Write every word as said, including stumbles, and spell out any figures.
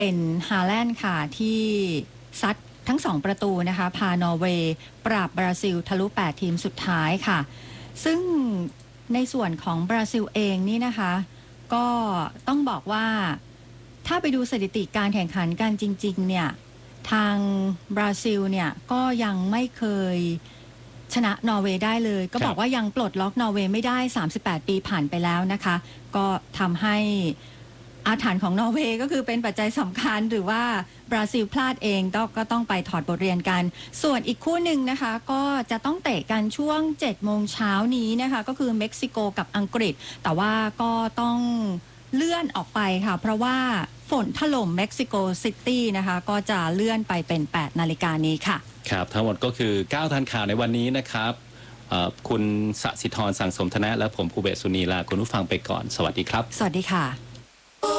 เป็นฮาแลนด์ค่ะที่ซัดทั้งสองประตูนะคะพานอร์เวย์ปราบบราซิลทะลุแปดทีมสุดท้ายค่ะซึ่งในส่วนของบราซิลเองนี่นะคะก็ต้องบอกว่าถ้าไปดูสถิติการแข่งขันกันจริงๆเนี่ยทางบราซิลเนี่ยก็ยังไม่เคยชนะนอร์เวย์ได้เลยก็บอกว่ายังปลดล็อกนอร์เวย์ไม่ได้สามสิบแปดปีผ่านไปแล้วนะคะก็ทำให้อาถรรพ์ของนอร์เวย์ก็คือเป็นปัจจัยสำคัญหรือว่าบราซิลพลาดเองต้องก็ต้องไปถอดบทเรียนกันส่วนอีกคู่หนึ่งนะคะก็จะต้องเตะกันช่วงเจ็ดโมงเช้านี้นะคะก็คือเม็กซิโกกับอังกฤษแต่ว่าก็ต้องเลื่อนออกไปค่ะเพราะว่าฝนถล่มเม็กซิโกซิตี้นะคะก็จะเลื่อนไปเป็นแปดนาฬิกานี้ค่ะครับทั้งหมดก็คือเก้าทันข่าวในวันนี้นะครับคุณสศิธรสังสมธนะและผมภูเบศสุนีลาคุณผู้ฟังไปก่อนสวัสดีครับสวัสดีค่ะ